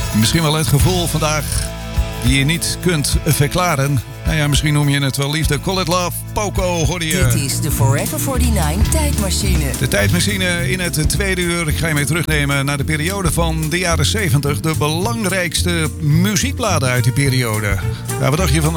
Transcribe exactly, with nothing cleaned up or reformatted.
Misschien wel het gevoel vandaag die je niet kunt verklaren. Nou ja, misschien noem je het wel liefde. Call it love, Poco, hoorde je. Dit is de Forever negenenveertig tijdmachine. De tijdmachine in het tweede uur. Ik ga je mee terugnemen naar de periode van de jaren zeventig. De belangrijkste muziekbladen uit die periode. Ja, wat dacht je van